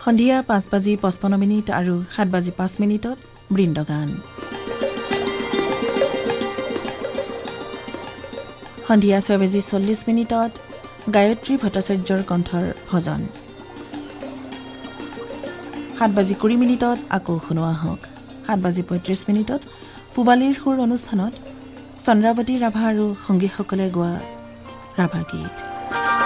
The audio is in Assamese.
সন্ধিয়া 5:55 আৰু 7:05 বৃন্দগান। সন্ধিয়া 6:40 গায়ত্ৰী ভট্টাচাৰ্যৰ কণ্ঠৰ ভজন। 7:20 আকৌ শুনোৱা হওক। 7:35 পূবালীৰ সুৰ অনুষ্ঠানত চন্দ্ৰাৱতী ৰাভা আৰু সংগীসকলে গোৱা ৰাভা গীত।